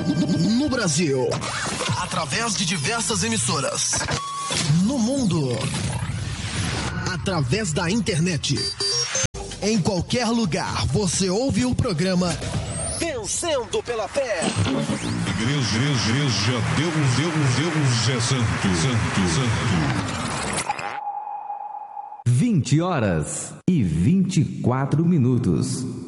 No Brasil, através de diversas emissoras. No mundo, através da internet. Em qualquer lugar, você ouve o programa Vencendo pela Fé. Igreja, Deus é santo. 20h24.